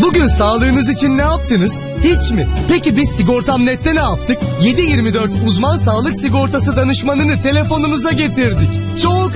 Bugün sağlığınız için ne yaptınız? Hiç mi? Peki biz Sigortam.net'te ne yaptık? 7/24 uzman sağlık sigortası danışmanını telefonunuza getirdik. Çok